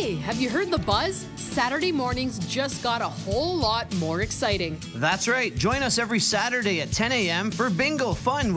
Hey, have you heard the buzz? Saturday mornings just got a whole lot more exciting. That's right. Join us every Saturday at 10 a.m. for bingo fun